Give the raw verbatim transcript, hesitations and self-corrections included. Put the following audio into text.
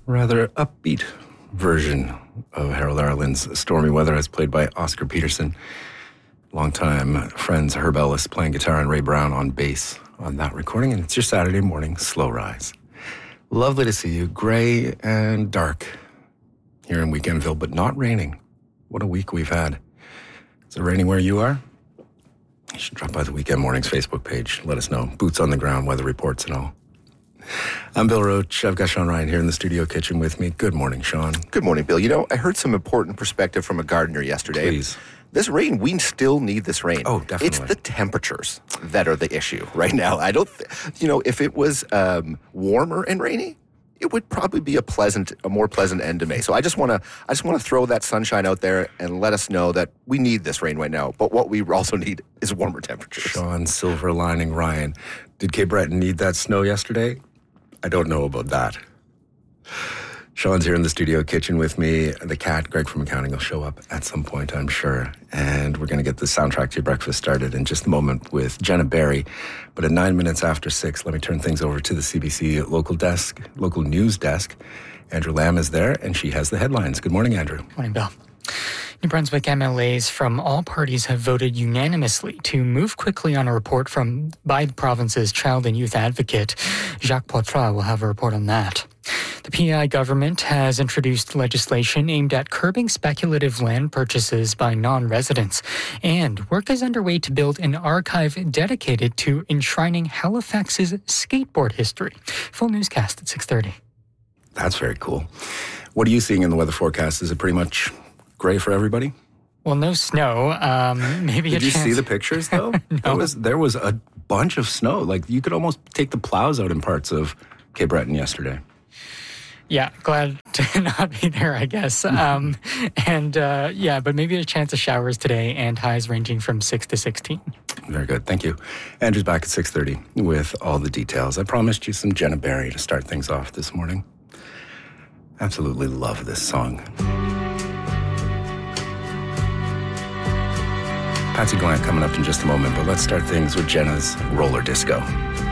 rather upbeat version of Harold Arlen's Stormy Weather as played by Oscar Peterson. Longtime friends Herb Ellis playing guitar and Ray Brown on bass on that recording. And it's your Saturday morning slow rise. Lovely to see you. Gray and dark here in Weekendville, but not raining. What a week we've had. Is it raining where you are? You should drop by the Weekend Mornings Facebook page. Let us know. Boots on the ground, weather reports and all. I'm Bill Roach. I've got Sean Ryan here in the studio kitchen with me. Good morning, Sean. Good morning, Bill. You know, I heard some important perspective from a gardener yesterday. Please. This rain, we still need this rain. Oh, definitely. It's the temperatures that are the issue right now. I don't, th- you know, if it was um, warmer and rainy, it would probably be a pleasant, a more pleasant end to May. So I just want to, I just want to throw that sunshine out there and let us know that we need this rain right now. But what we also need is warmer temperatures. Sean, silver lining Ryan. Did Cape Breton need that snow yesterday? I don't know about that. Sean's here in the studio kitchen with me. The cat, Greg from accounting, will show up at some point, I'm sure. And we're going to get the soundtrack to your breakfast started in just a moment with Jenna Barry. But at nine minutes after six, let me turn things over to the C B C local desk, local news desk. Andrew Lamb is there, and she has the headlines. Good morning, Andrew. Morning, Bill. New Brunswick M L As from all parties have voted unanimously to move quickly on a report from by the province's child and youth advocate. Jacques Poitras will have a report on that. The P I government has introduced legislation aimed at curbing speculative land purchases by non-residents, and work is underway to build an archive dedicated to enshrining Halifax's skateboard history. Full newscast at six thirty. That's very cool. What are you seeing in the weather forecast? Is it pretty much gray for everybody? Well, no snow. Um, maybe Did a you chance. see the pictures, though? No. There was, there was a bunch of snow. Like, you could almost take the plows out in parts of Cape Breton yesterday. Yeah, glad to not be there, I guess. Um, and uh, yeah, but maybe a chance of showers today and highs ranging from six to sixteen. Very good. Thank you. Andrew's back at six thirty with all the details. I promised you some Jenna Barry to start things off this morning. Absolutely love this song. Patsy Glant coming up in just a moment, but let's start things with Jenna's Roller Disco.